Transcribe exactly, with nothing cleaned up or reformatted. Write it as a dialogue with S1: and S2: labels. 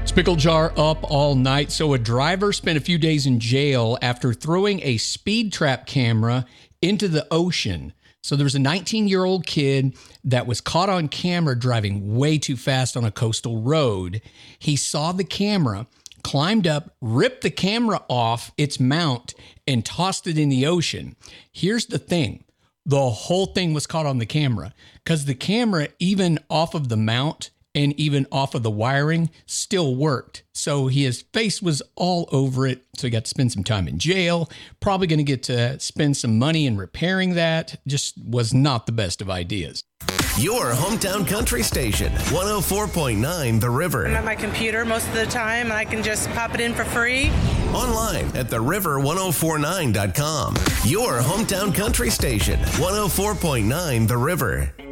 S1: Pickle jar up all night. So a driver spent a few days in jail after throwing a speed trap camera into the ocean. So there was a nineteen-year-old kid that was caught on camera driving way too fast on a coastal road. He saw the camera, climbed up, ripped the camera off its mount, and tossed it in the ocean. Here's the thing. The whole thing was caught on the camera because the camera, even off of the mount, and even off of the wiring, still worked. So his face was all over it. So he got to spend some time in jail. Probably going to get to spend some money in repairing that. Just was not the best of ideas.
S2: Your hometown country station, one oh four point nine The River.
S3: I'm at my computer most of the time, and I can just pop it in for free.
S2: Online at the river ten forty-nine dot com. Your hometown country station, one oh four point nine The River.